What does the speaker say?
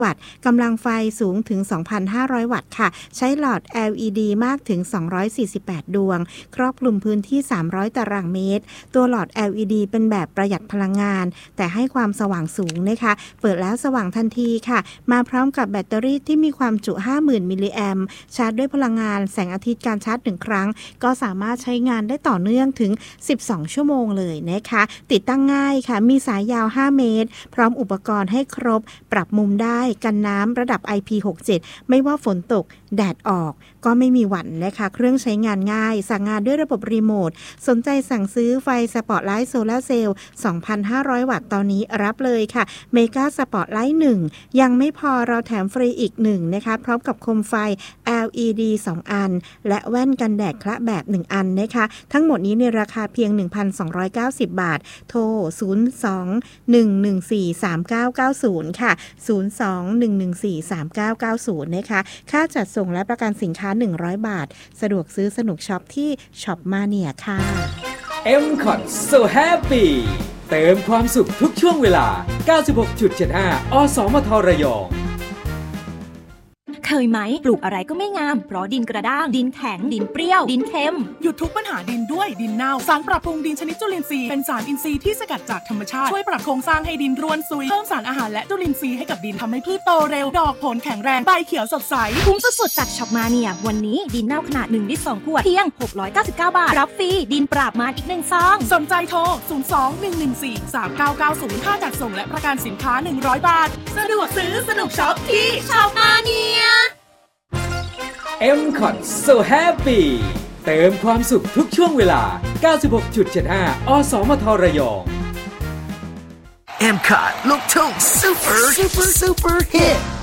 วัตต์กำลังไฟสูงถึง 2,500 วัตต์ค่ะใช้หลอด LED มากถึง248ดวงครอบคลุมพื้นที่300ตารางเมตรตัวหลอด LED เป็นแบบประหยัดพลังงานแต่ให้ความสว่างสูงนะคะเปิดแล้วสว่างทันทีค่ะมาพร้อมกับแบตเตอรี่ที่มีความจุ 50,000 มิลลิแอมป์ชาร์จด้วยพลังงานแสงอาทิตย์การชาร์จ1ครั้งก็สามารถใช้งานได้ต่อเนื่องถึง12ชั่วโมงเลยนะคะติดตั้งง่ายค่ะมีสายยาว5เมตรพร้อมอุปกรณ์ให้ครบปรับมุมได้กันน้ำระดับ IP67 ไม่ว่าฝนตกแดดออกก็ไม่มีหวั่นนะคะเครื่องใช้งานง่ายสั่งงานด้วยระบบรีโมทสนใจสั่งซื้อไฟสปอตไลท์โซลาร์เซลล์ 2,500 วัตต์ตอนนี้รับเลยค่ะเมกาสปอตไลท์1ยังไม่พอเราแถมฟรีอีก1นะคะพร้อมกับโคมไฟ LED 2 อันและแว่นกันแดดคละแบบ1อันนะคะทั้งหมดนี้ในราคาเพียง 1,290 บาทโทร 02-114-3990 ค่ะ 02-114-3990 นะคะค่าจัดส่งและประกันสินค้า100 บาทสะดวกซื้อสนุกช็อปที่ช็อปมาเนียค่ะ MCOT So Happy เติมความสุขทุกช่วงเวลา 96.75 อสมทระยองเคยไหมปลูกอะไรก็ไม่งามเพราะดินกระด้างดินแข็งดินเปรี้ยวดินเค็มหยุดทุกปัญหาดินด้วยดินเน่าสารปรับปรุงดินชนิดจุลินทรีย์เป็นสารอินทรีย์ที่สกัดจากธรรมชาติช่วยปรับโครงสร้างให้ดินร่วนซุยเพิ่มสารอาหารและจุลินทรีย์ให้กับดินทำให้พืชโตเร็วดอกผลแข็งแรงใบเขียวสดใสคุ้มสุดๆจากช็อปมาเนียวันนี้ดินเน่าขนาด1 ลิตร 2 ขวดเพียง699 บาทรับฟรีดินปราบมารอีก1ซองสนใจโทร 02-114-3990 ค่าจัดส่งและประกันสินค้า100 บาทสะดวกซื้อสนุกช็อปที่ช็อปมาเนีย MCOT So Happy เติมความสุขทุกช่วงเวลา 96.75 อสมทระยอง MCOT ลูกทุ่ง Super Hit